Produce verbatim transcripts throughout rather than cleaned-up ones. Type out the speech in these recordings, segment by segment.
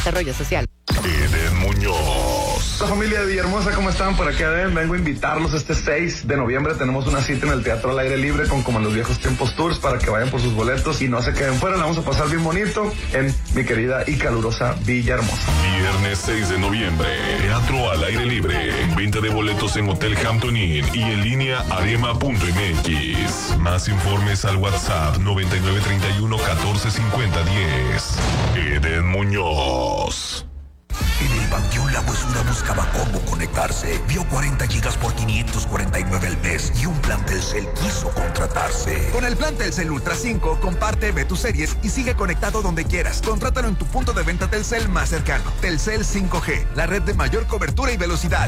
Desarrollo Social. Eden Muñoz. La familia de Villahermosa, ¿cómo están? Por acá ven, vengo a invitarlos este seis de noviembre. Tenemos una cita en el Teatro al Aire Libre con Como en los Viejos Tiempos Tours para que vayan por sus boletos y no se queden fuera. La vamos a pasar bien bonito en mi querida y calurosa Villahermosa. Viernes seis de noviembre, Teatro al Aire Libre. Venta de boletos en Hotel Hampton Inn y en línea arema punto m x. Más informes al WhatsApp noventa y nueve treinta y uno catorce cincuenta diez. Eden Muñoz. En el Panteón La Huesura buscaba cómo conectarse. Vio cuarenta gigas por quinientos cuarenta y nueve al mes y un plan Telcel quiso contratarse. Con el plan Telcel Ultra cinco, comparte, ve tus series y sigue conectado donde quieras. Contrátalo en tu punto de venta Telcel más cercano. Telcel cinco G, la red de mayor cobertura y velocidad.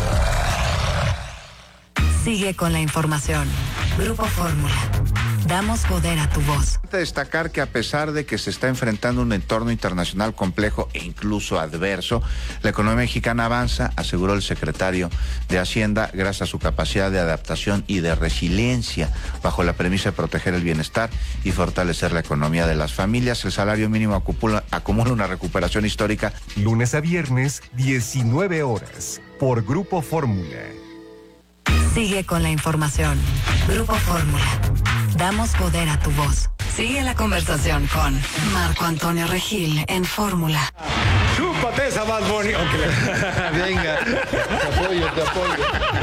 Sigue con la información. Grupo Fórmula. Damos poder a tu voz. Destacar que a pesar de que se está enfrentando un entorno internacional complejo e incluso adverso, la economía mexicana avanza, aseguró el secretario de Hacienda, gracias a su capacidad de adaptación y de resiliencia bajo la premisa de proteger el bienestar y fortalecer la economía de las familias. El salario mínimo acumula, acumula una recuperación histórica. Lunes a viernes, diecinueve horas, por Grupo Fórmula. Sigue con la información. Grupo Fórmula. Damos poder a tu voz. Sigue la conversación con Marco Antonio Regil en Fórmula. Chúpate esa Bad Bunny. Okay. Venga, te apoyo, te apoyo.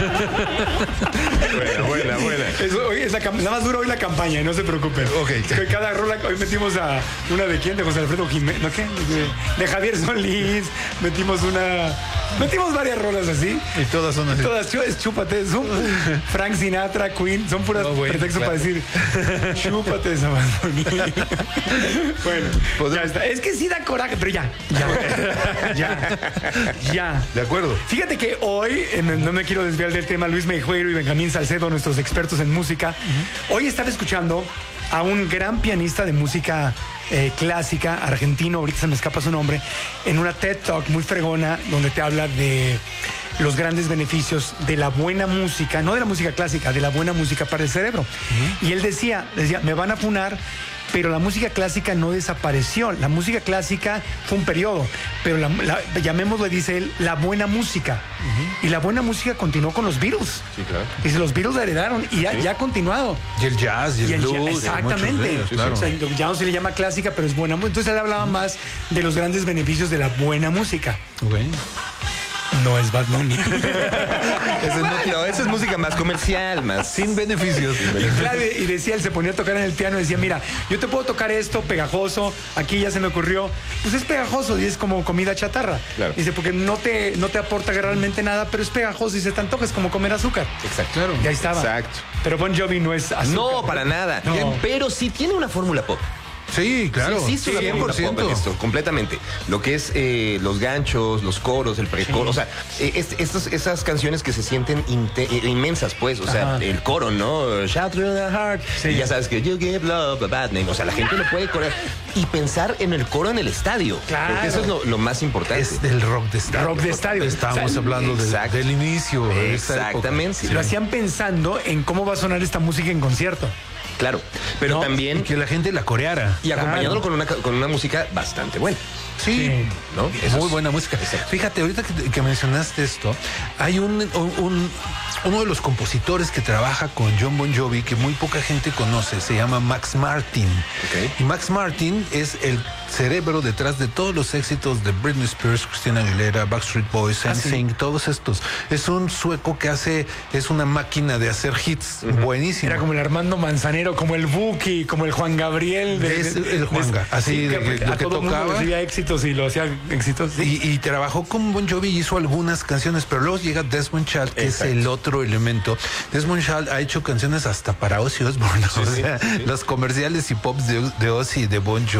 Buena, buena, buena. Es, hoy es la, nada más dura hoy la campaña, no se preocupen. Okay. Es que cada rola, hoy metimos a una de quién, de José Alfredo Jiménez, ¿no qué? De, de Javier Solís, metimos una, metimos varias rolas así. Y todas son así. Todas, es chúpate, son Frank Sinatra, Queen, son puras no, pretextos claro. para decir chúpate esa Bad Bunny. Bueno, ¿podemos? Ya está. Es que sí da coraje, pero ya, ya, ya, ya. De acuerdo. Fíjate que hoy, no me quiero desviar del tema, Luis Meijueiro y Benjamín Salcedo, nuestros expertos en música, uh-huh. hoy estaba escuchando a un gran pianista de música eh, clásica, argentino, ahorita se me escapa su nombre, en una TED Talk muy fregona, donde te habla de los grandes beneficios de la buena música, no de la música clásica, de la buena música para el cerebro. Uh-huh. Y él decía, decía, me van a funar, pero la música clásica no desapareció. La música clásica fue un periodo, pero la, la, llamémoslo, dice él, la buena música. Uh-huh. Y la buena música continuó con los Beatles. Sí, claro. Y se los Beatles la heredaron y ya, ¿sí? ya ha continuado. Y el jazz, y el, y el blues. Exactamente. Ellos, claro. O sea, ya no se le llama clásica, pero es buena música. Entonces él hablaba más de los grandes beneficios de la buena música. Okay. No es Bad Bunny. Ese no, no, esa es música más comercial, más sin beneficios. Sin beneficios. Y, claro, y decía, él se ponía a tocar en el piano y decía, mira, yo te puedo tocar esto pegajoso, aquí ya se me ocurrió, pues es pegajoso y es como comida chatarra. Claro. Dice, porque no te, no te aporta realmente nada, pero es pegajoso y se te antoja, es como comer azúcar. Exacto. Claro. Y ahí estaba. Exacto. Pero Bon Jovi no es azúcar. No, para nada. No. Pero sí tiene una fórmula pop. Sí, claro. Sí, sí, cien por ciento. Esto, completamente. Lo que es eh, los ganchos, los coros, el precoro, sí. o sea, eh, est estos, esas canciones que se sienten inmensas, pues, o sea, Ajá. el coro, ¿no? Shout through the heart. Sí. Y ya sabes que you give love a bad name. O sea, la gente lo puede corear y pensar en el coro en el estadio. Claro. Porque eso es lo, lo más importante. Es del rock de estadio. Rock de estadio. Estábamos o sea, hablando de, del inicio. Exactamente. Lo hacían pensando en cómo va a sonar esta música en concierto. Claro, pero no, también... Y que la gente la coreara. Y acompañándolo claro. con, una, con una música bastante buena. Sí, sí. ¿no? Eso muy es... buena música. Exacto. Fíjate, ahorita que, que mencionaste esto, hay un, un, un uno de los compositores que trabaja con John Bon Jovi que muy poca gente conoce, se llama Max Martin. Okay. Y Max Martin es el cerebro detrás de todos los éxitos de Britney Spears, Christina Aguilera, Backstreet Boys, N Sync, ¿Ah, sí? todos estos. Es un sueco que hace, es una máquina de hacer hits uh-huh. buenísimo. Era como el Armando Manzanero, como el Buki, como el Juan Gabriel. De, es de, de, el Juanga, así sí, de, que, de, lo a que todo tocaba. Mundo recibía éxitos y lo hacía exitosos. Y, y trabajó con Bon Jovi y hizo algunas canciones, pero luego llega Desmond Child, que Exacto. es el otro elemento. Desmond Child ha hecho canciones hasta para Ozzy Osbourne, sí, o sea, sí, sí. los comerciales y pops de, de Ozzy y de Bon Jovi.